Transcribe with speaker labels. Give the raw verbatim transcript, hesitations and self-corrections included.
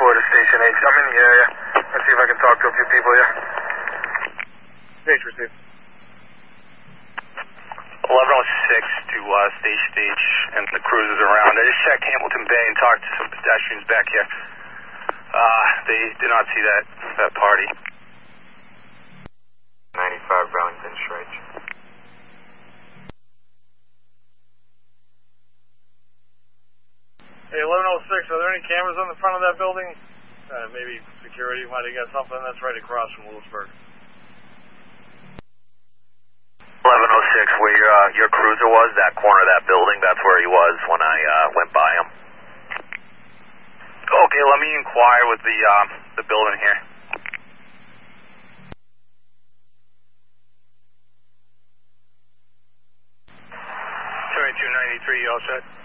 Speaker 1: four to Station H. I'm in the area. Let's see if I can talk to a few people here. Stage received.
Speaker 2: eleven oh six to uh, Station H and the cruisers around. I just checked Hamilton Bay and talked to some pedestrians back here. Uh, they did not see that, that party.
Speaker 3: ninety-five Burlington Stretch.
Speaker 4: Hey, eleven oh six, are there any cameras on the front of that building? Uh, maybe security might have got something. That's right across from Lewisburg.
Speaker 5: eleven oh six, where your, uh, your cruiser was, that corner of that building, that's where he was when I uh, went by him.
Speaker 2: Okay, let me inquire with the, um, the building here.
Speaker 6: twenty-two ninety-three, you all set?